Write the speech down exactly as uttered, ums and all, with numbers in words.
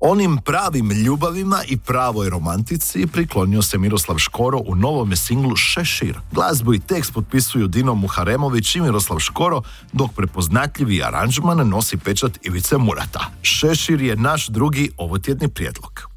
Onim pravim ljubavima i pravoj romantici priklonio se Miroslav Škoro u novome singlu Šešir. Glazbu i tekst potpisuju Dino Muharemović i Miroslav Škoro, dok prepoznatljivi aranžman nosi pečat Ivice Murata. Šešir je naš drugi ovotjedni prijedlog.